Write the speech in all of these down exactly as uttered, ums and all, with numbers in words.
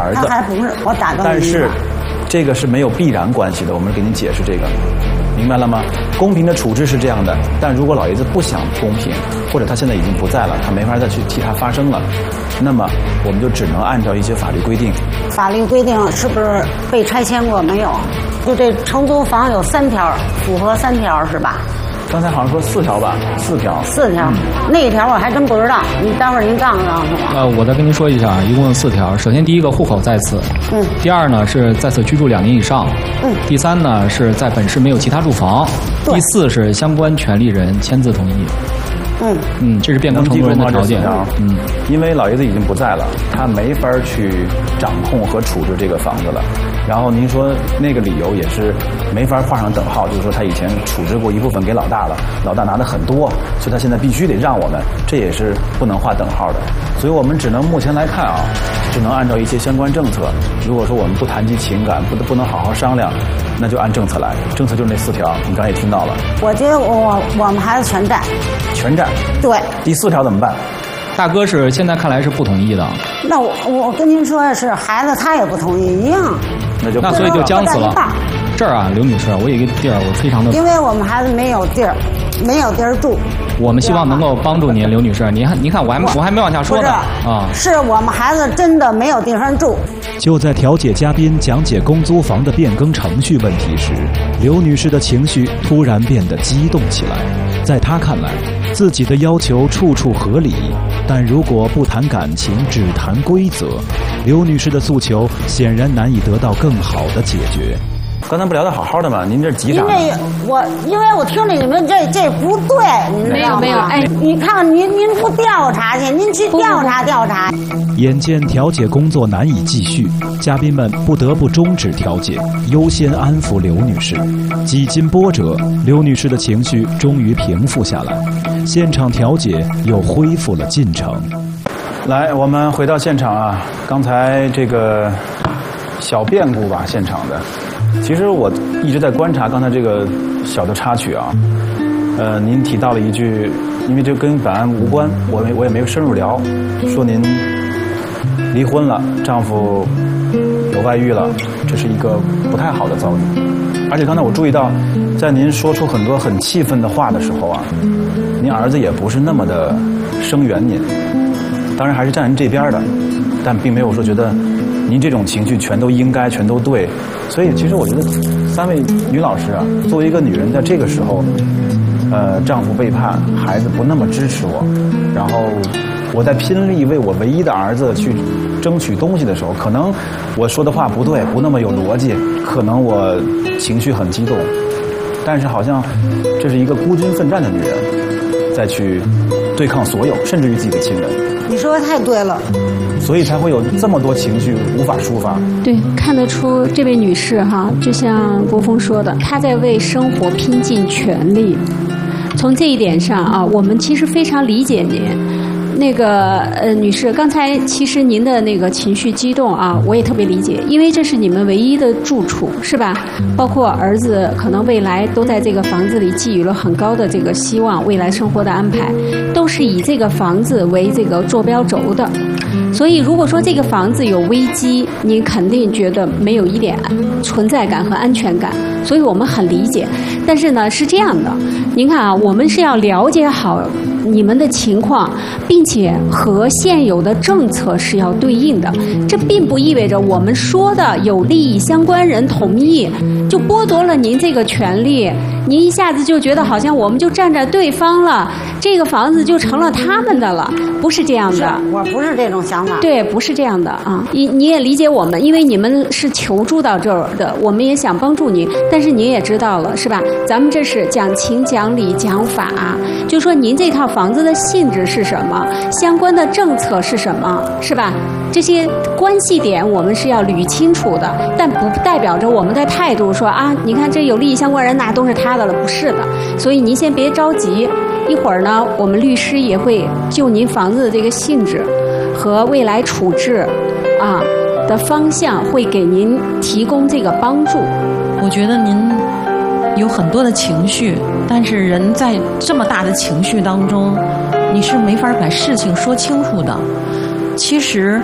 儿子。 他还不是我打断你。 但是，这个是没有必然关系的，我们给您解释这个，明白了吗？公平的处置是这样的，但如果老爷子不想公平，或者他现在已经不在了，他没法再去替他发声了，那么我们就只能按照一些法律规定。 法律规定是不是被拆迁过？没有，就这承租房有三条，符合三条是吧？ 刚才好像说四条吧，四条。 四条，嗯、那一条我还真不知道。你待会儿您告诉告诉我。 呃，我再跟您说一下啊，一共有四条。首先，第一个户口在此。 嗯。 第二呢是在此居住两年以上。 嗯。 第三呢是在本市没有其他住房。 对。 第四是相关权利人签字同意。 嗯嗯，这是变更承租人的条件。 嗯，因为老爷子已经不在了，他没法去掌控和处置这个房子了。然后您说那个理由也是没法画上等号，就是说他以前处置过一部分给老大了，老大拿的很多，所以他现在必须得让我们，这也是不能画等号的。所以我们只能目前来看啊，只能按照一些相关政策。如果说我们不谈及情感，不不能好好商量，那就按政策来。政策就是那四条，你刚才也听到了。 我觉得我我们孩子全占。 全占。 对。 第四条怎么办？ 大哥是现在看来是不同意的。 那我我跟您说是孩子他也不同意一样。 那就那所以就僵死了。这儿啊，刘女士，我有一个地儿，我非常的。 因为我们孩子没有地儿，没有地儿住。 我们希望能够帮助您，刘女士。您看，您看，我还我还没往下说呢啊。 是我们孩子真的没有地方住。 就在调解嘉宾讲解公租房的变更程序问题时，刘女士的情绪突然变得激动起来。在她看来，自己的要求处处合理，但如果不谈感情，只谈规则，刘女士的诉求显然难以得到更好的解决。 刚才不聊得好好的吗？您这急啥？ 您这我，因为我听着你们这这不对，您知道吗？ 没有没有，哎， 你看看您您不调查去，您去调查调查。 眼见调解工作难以继续，嘉宾们不得不终止调解，优先安抚刘女士。几经波折，刘女士的情绪终于平复下来，现场调解又恢复了进程。 来，我们回到现场啊，刚才这个小变故吧，现场的。其实我一直在观察刚才这个小的插曲啊，呃，您提到了一句，因为这跟本案无关，我我也没有深入聊，说您离婚了，丈夫有外遇了，这是一个不太好的遭遇。而且刚才我注意到，在您说出很多很气愤的话的时候啊，您儿子也不是那么的声援您，当然还是站您这边的，但并没有说觉得您这种情绪全都应该，全都对。所以其实我觉得三位女老师啊，作为一个女人，在这个时候，呃，丈夫背叛，孩子不那么支持我，然后我在拼力为我唯一的儿子去争取东西的时候，可能我说的话不对，不那么有逻辑，可能我情绪很激动，但是好像这是一个孤军奋战的女人，再去对抗所有，甚至于自己的亲人。 你说的太对了。 所以才会有这么多情绪无法抒发。 对，看得出这位女士哈，就像国峰说的，她在为生活拼尽全力。从这一点上啊，我们其实非常理解您。那个呃，女士，刚才其实您的那个情绪激动啊，我也特别理解，因为这是你们唯一的住处，是吧？包括儿子可能未来都在这个房子里寄予了很高的这个希望，未来生活的安排都是以这个房子为这个坐标轴的。所以，如果说这个房子有危机，您肯定觉得没有一点存在感和安全感。所以我们很理解。但是呢，是这样的，您看啊，我们是要了解好你们的情况，并且和现有的政策是要对应的。这并不意味着我们说的有利益相关人同意，就剥夺了您这个权利。您一下子就觉得好像我们就站在对方了，这个房子就成了他们的了，不是这样的。 我不是这种想法。 对，不是这样的啊。你你也理解我们，因为你们是求助到这儿的，我们也想帮助您，但是您也知道了，是吧？咱们这是讲情讲理讲法，就说您这套房子的性质是什么，相关的政策是什么，是吧？这些关系点我们是要捋清楚的，但不代表着我们的态度说啊，你看这有利益相关人那都是他的了，不是的。所以您先别着急，一会儿呢，我们律师也会就您房子的这个性质和未来处置啊的方向，会给您提供这个帮助。 我觉得您有很多的情绪，但是人在这么大的情绪当中，你是没法把事情说清楚的。其实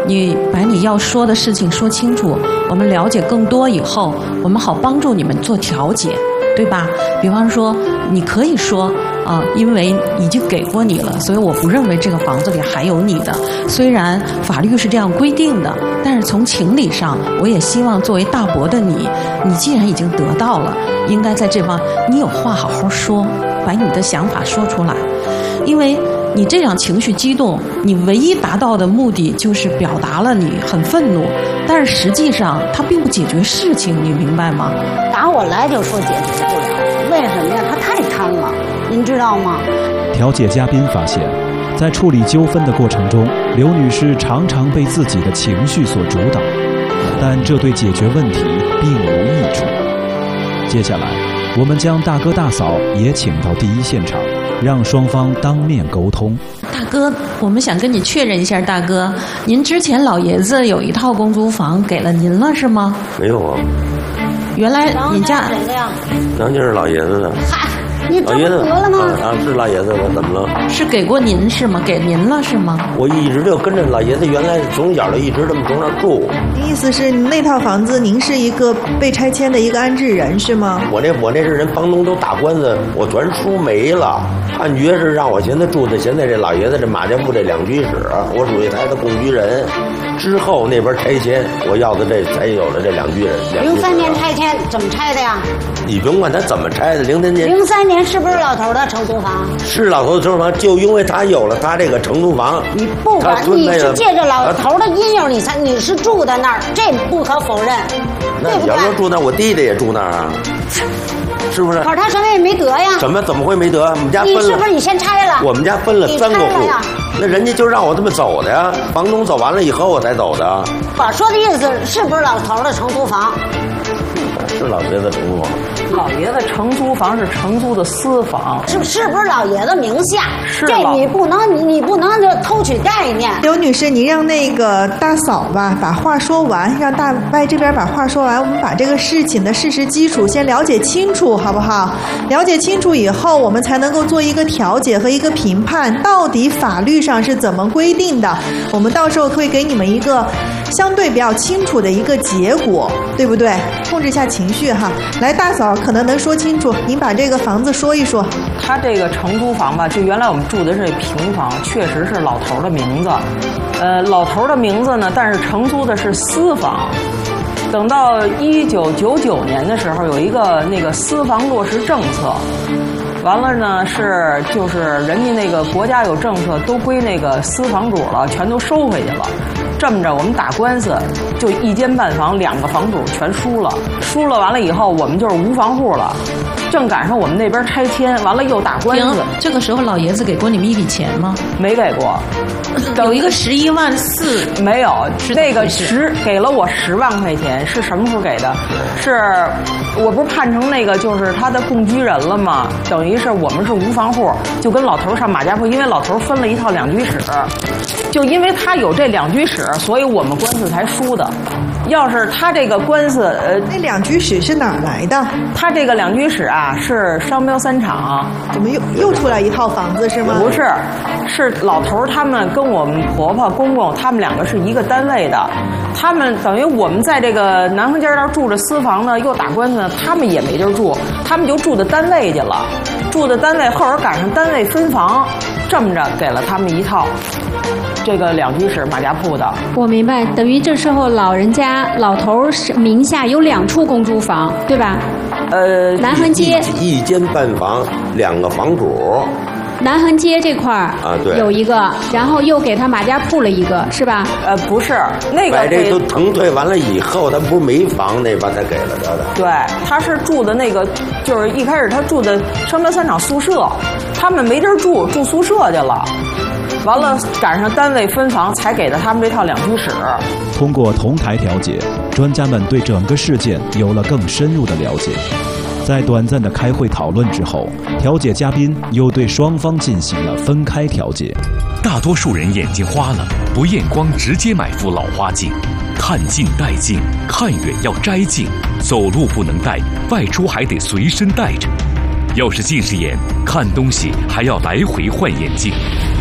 你把你要说的事情说清楚，我们了解更多以后，我们好帮助你们做调解，对吧？比方说，你可以说啊，因为已经给过你了，所以我不认为这个房子里还有你的。虽然法律是这样规定的，但是从情理上，我也希望作为大伯的你，你既然已经得到了，应该在这方你有话好好说，把你的想法说出来，因为你这样情绪激动，你唯一达到的目的就是表达了你很愤怒，但是实际上它并不解决事情，你明白吗？ 打我来就说解决不了，为什么呀？他太贪了，您知道吗？ 调解嘉宾发现，在处理纠纷的过程中，刘女士常常被自己的情绪所主导，但这对解决问题并无益处。接下来，我们将大哥大嫂也请到第一现场，让双方当面沟通。 大哥，我们想跟你确认一下，大哥，您之前老爷子有一套公租房给了您了是吗？ 没有啊。 原来你家当就是老爷子的。 嗨，你这不得了吗？ 啊，是老爷子的，怎么了？ 是给过您是吗？给您了是吗？ 我一直就跟着老爷子，原来从小就一直这么从那儿住。 意思是那套房子您是一个被拆迁的一个安置人是吗？ 我那我那是人房东都打官司，我全输没了。判决是让我现在住的现在这老爷子这马家铺这两居室，我属于他的共居人。之后那边拆迁，我要的这才有了这两居人。 零三年拆迁怎么拆的呀？ 你甭管他怎么拆的，零三年。 零三年是不是老头的承租房？ 是老头的承租房，就因为他有了他这个承租房。 你不管你是借着老头的阴影，你才你是住在那儿，这不可否认。 那你要说住那儿，我弟弟也住那儿啊。是不是？ 可是他什么也没得呀。 怎么怎么会没得？我们家分了。 你是不是你先拆了？ 我们家分了三个户，那人家就让我这么走的呀。房东走完了以后我才走的。 我说的意思是不是老头的承租房？ 是老爷子承租房。 老爷子承租房是承租的私房， 是是不是老爷子名下？ 是这你不能你你不能就偷取概念。 刘女士，你让那个大嫂吧把话说完，让大伯这边把话说完，我们把这个事情的事实基础先了解清楚，好不好？了解清楚以后，我们才能够做一个调解和一个评判，到底法律上是怎么规定的。我们到时候会给你们一个相对比较清楚的一个结果，对不对？控制一下情绪哈。来，大嫂可能能说清楚，您把这个房子说一说。 他这个承租房吧，就原来我们住的是平房，确实是老头的名字，呃，老头的名字呢，但是承租的是私房。等到一九九九年的时候，有一个那个私房落实政策，完了呢是就是人家那个国家有政策，都归那个私房主了，全都收回去了。这么着，我们打官司，就一间半房，两个房主全输了，输了完了以后，我们就是无房户了。正赶上我们那边拆迁，完了又打官司。 这个时候老爷子给过你们一笔钱吗？ 没给过， 有一个十一万四， 没有，那个十给了我十万块钱，是什么时候给的？是我不是判成那个就是他的共居人了吗？等于是我们是无房户，就跟老头上马家铺，因为老头分了一套两居室，就因为他有这两居室，所以我们官司才输的。要是他这个官司，呃， 那两居室是哪儿来的？ 他这个两居室啊，是商标三厂。 怎么又又出来一套房子是吗？ 不是，是老头他们跟我们婆婆公公他们两个是一个单位的，他们等于我们在这个南横街那住着私房呢，又打官司呢，他们也没地儿住，他们就住的单位去了，住的单位，后边赶上单位分房，这么着给了他们一套。这个两居室马家铺的， 我明白，等于这时候老人家老头是名下有两处公租房，对吧？ 呃， 南横街一, 一间半房，两个房主。 南横街这块儿啊，对， 有一个，然后又给他马家铺了一个，是吧？ 呃，不是，那个把这都腾退完了以后，他不是没房那把他给了他的。 对，他是住的那个，就是一开始他住的商标三厂宿舍，他们没地儿住，住宿舍去了。完了，赶上单位分房，才给了他们这套两居室。 通过同台调解，专家们对整个事件有了更深入的了解。在短暂的开会讨论之后，调解嘉宾又对双方进行了分开调解。 大多数人眼睛花了，不验光直接买副老花镜，看近戴镜，看远要摘镜，走路不能戴，外出还得随身带着。要是近视眼，看东西还要来回换眼镜。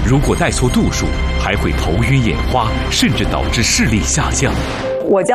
如果戴错度数，还会头晕眼花，甚至导致视力下降。 我叫